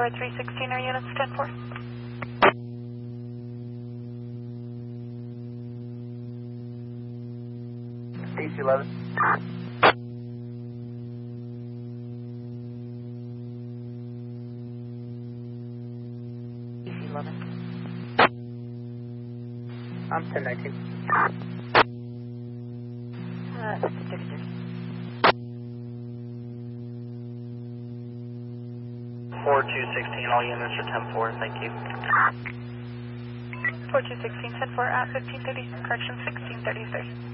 316, our units 10-4. DC-11. DC-11. I'm 1019. 30. 4216, all units are 10-4, thank you. 4216, 10-4 at 1530, correction 1633.